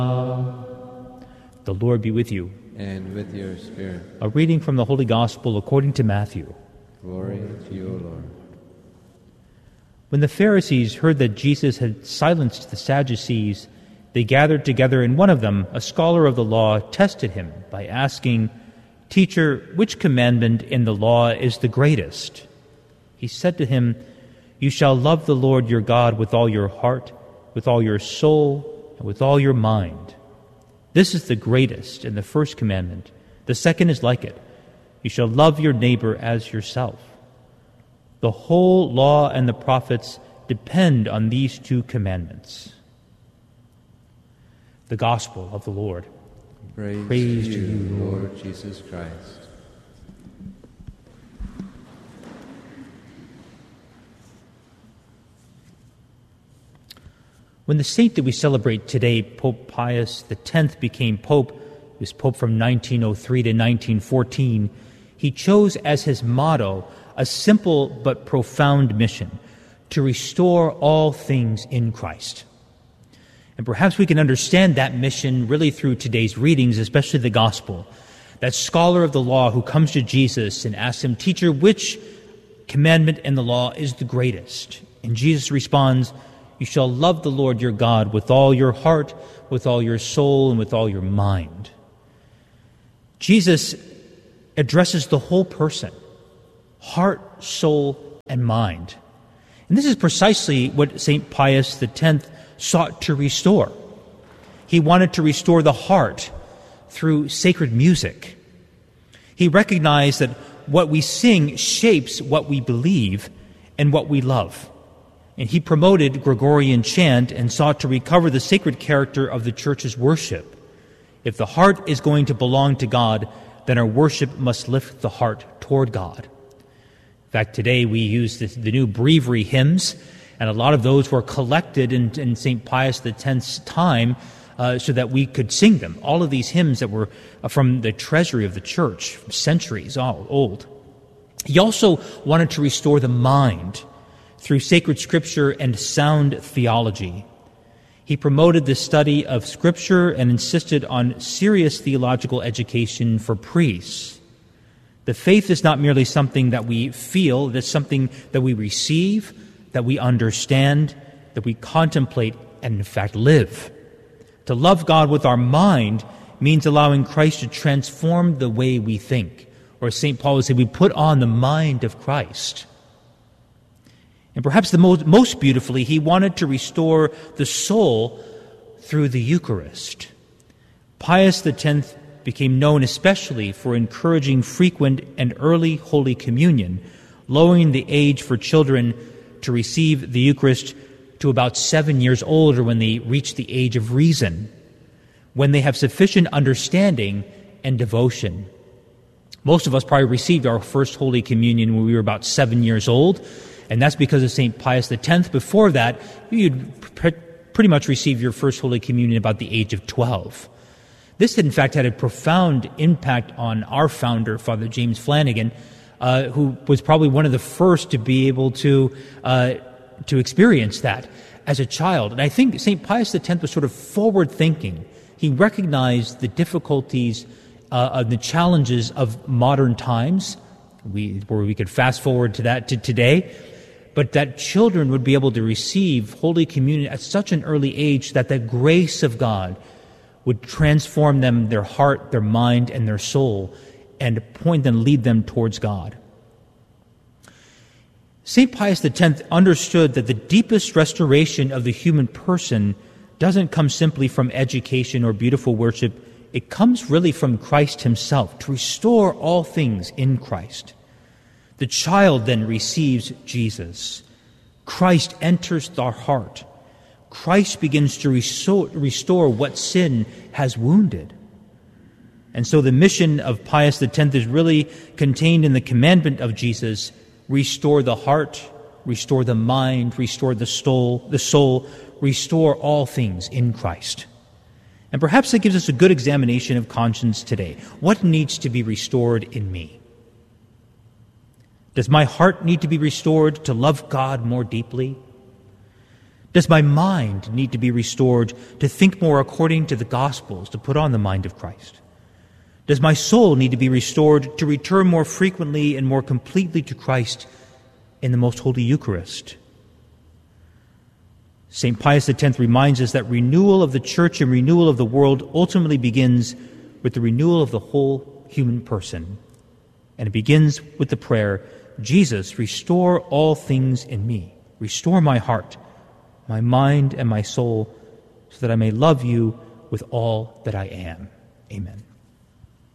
The Lord be with you. And with your spirit. A reading from the Holy Gospel according to Matthew. Glory to you, O Lord. When the Pharisees heard that Jesus had silenced the Sadducees, they gathered together, and one of them, a scholar of the law, tested him by asking, "Teacher, which commandment in the law is the greatest?" He said to him, "You shall love the Lord your God with all your heart, with all your soul, and with all your mind. This is the greatest and the first commandment. The second is like it. You shall love your neighbor as yourself. The whole law and the prophets depend on these two commandments." The Gospel of the Lord. Praise to you, Lord Jesus Christ. When the saint that we celebrate today, Pope Pius X, became pope, he was pope from 1903 to 1914, he chose as his motto a simple but profound mission: to restore all things in Christ. And perhaps we can understand that mission really through today's readings, especially the Gospel. That scholar of the law who comes to Jesus and asks him, "Teacher, which commandment in the law is the greatest?" And Jesus responds, "You shall love the Lord your God with all your heart, with all your soul, and with all your mind." Jesus addresses the whole person, heart, soul, and mind. And this is precisely what St. Pius X sought to restore. He wanted to restore the heart through sacred music. He recognized that what we sing shapes what we believe and what we love. And he promoted Gregorian chant and sought to recover the sacred character of the Church's worship. If the heart is going to belong to God, then our worship must lift the heart toward God. In fact, today we use the new breviary hymns, and a lot of those were collected in St. Pius X's time so that we could sing them. All of these hymns that were from the treasury of the Church, from centuries old. He also wanted to restore the mind through sacred scripture and sound theology. He promoted the study of scripture and insisted on serious theological education for priests. The faith is not merely something that we feel, it is something that we receive, that we understand, that we contemplate, and in fact live. To love God with our mind means allowing Christ to transform the way we think. Or as St. Paul would say, we put on the mind of Christ. And perhaps the most beautifully, he wanted to restore the soul through the Eucharist. Pius X became known especially for encouraging frequent and early Holy Communion, lowering the age for children to receive the Eucharist to about 7 years old, or when they reach the age of reason, when they have sufficient understanding and devotion. Most of us probably received our first Holy Communion when we were about 7 years old, and that's because of St. Pius X. Before that, you'd pretty much receive your first Holy Communion about the age of 12. This, in fact, had a profound impact on our founder, Father James Flanagan, who was probably one of the first to be able to experience that as a child. And I think St. Pius X was sort of forward-thinking. He recognized the difficulties of the challenges of modern times, where we could fast forward to that to today, but that children would be able to receive Holy Communion at such an early age that the grace of God would transform them, their heart, their mind, and their soul, and point and lead them towards God. St. Pius X understood that the deepest restoration of the human person doesn't come simply from education or beautiful worship. It comes really from Christ himself, to restore all things in Christ. The child then receives Jesus. Christ enters the heart. Christ begins to restore what sin has wounded. And so the mission of Pius X is really contained in the commandment of Jesus: restore the heart, restore the mind, restore the soul, restore all things in Christ. And perhaps that gives us a good examination of conscience today. What needs to be restored in me? Does my heart need to be restored to love God more deeply? Does my mind need to be restored to think more according to the Gospels, to put on the mind of Christ? Does my soul need to be restored to return more frequently and more completely to Christ in the Most Holy Eucharist? St. Pius X reminds us that renewal of the Church and renewal of the world ultimately begins with the renewal of the whole human person. And it begins with the prayer, Jesus, restore all things in me. Restore my heart, my mind, and my soul, so that I may love you with all that I am. Amen.